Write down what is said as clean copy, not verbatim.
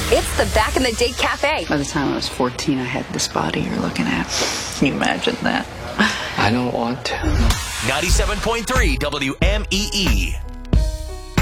It's the Back in the Day Cafe. By the time I was 14, I had this body you're looking at. Can you imagine that? I don't want to. 97.3 WMEE.